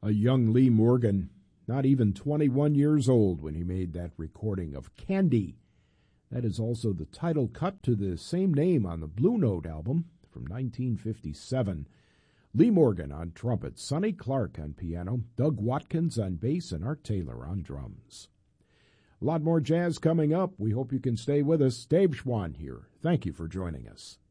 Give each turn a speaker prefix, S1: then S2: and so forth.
S1: A young Lee Morgan, not even 21 years old when he made that recording of Candy. That is also the title cut to the same name on the Blue Note album from 1957. Lee Morgan on trumpet, Sonny Clark on piano, Doug Watkins on bass, and Art Taylor on drums. A lot more jazz coming up. We hope you can stay with us. Dave Schwann here. Thank you for joining us.